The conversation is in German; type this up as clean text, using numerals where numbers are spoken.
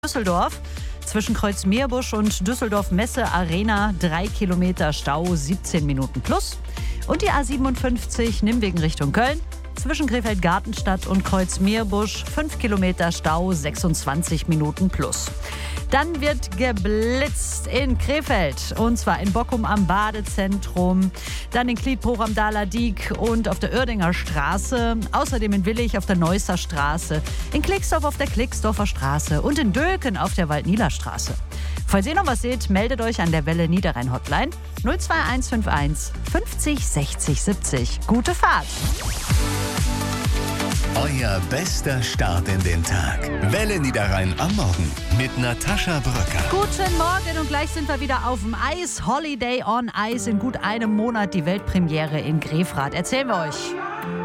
Düsseldorf. Zwischen Kreuz-Meerbusch und Düsseldorf-Messe-Arena 3 Kilometer Stau, 17 Minuten plus. Und die A57 Nimwegen Richtung Köln. Zwischen Krefeld-Gartenstadt und Kreuz-Meerbusch 5 Kilometer Stau, 26 Minuten plus. Dann wird geblitzt in Krefeld und zwar in Bockum am Badezentrum, dann in Klietbruch am Dahler Diek und auf der Uerdinger Straße, außerdem in Willich auf der Neusser Straße, in Klicksdorf auf der Klicksdorfer Straße und in Döken auf der Waldnieler Straße. Falls ihr noch was seht, meldet euch an der Welle Niederrhein Hotline 02151 50 60 70. Gute Fahrt! Euer bester Start in den Tag. Welle Niederrhein am Morgen mit Natascha Bröcker. Guten Morgen und gleich sind wir wieder auf dem Eis. Holiday on Ice in gut einem Monat die Weltpremiere in Grefrath. Erzählen wir euch.